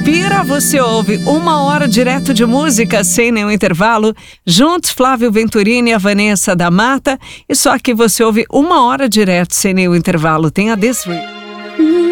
Respira, você ouve 1 hora direto de música sem nenhum intervalo. Juntos, Flávio Venturini e a Vanessa da Mata. E só que você ouve 1 hora direto sem nenhum intervalo. Tem a Desiree.